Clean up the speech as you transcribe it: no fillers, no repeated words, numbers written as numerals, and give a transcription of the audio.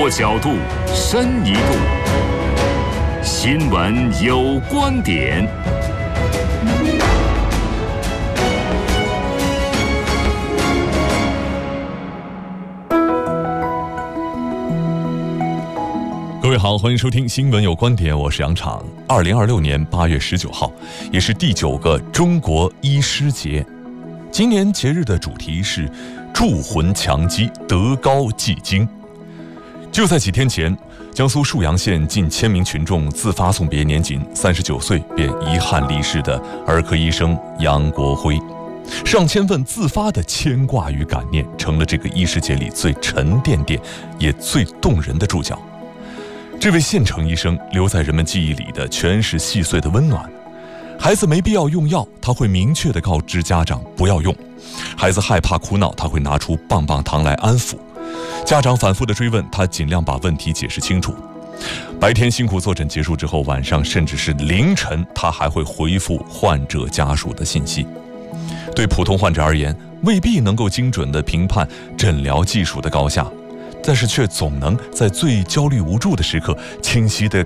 多角度，深一度。新闻有观点。 各位好，欢迎收听新闻有观点，我是杨昶。2026年8月19号，也是第9个中国医师节。今年节日的主题是铸魂强基，德高继精。就在几天前，江苏沭阳县近1000名群众自发送别年仅39岁便遗憾离世的儿科医生杨国辉。上千份自发的牵挂与感念，成了这个医师节里最沉甸甸也最动人的注脚。这位县城医生留在人们记忆里的全是细碎的温暖。孩子没必要用药，他会明确地告知家长不要用；孩子害怕哭闹，他会拿出棒棒糖来安抚；家长反复地追问，他尽量把问题解释清楚。白天辛苦坐诊结束之后，晚上甚至是凌晨，他还会回复患者家属的信息。对普通患者而言，未必能够精准地评判诊疗技术的高下，但是却总能在最焦虑无助的时刻，清晰地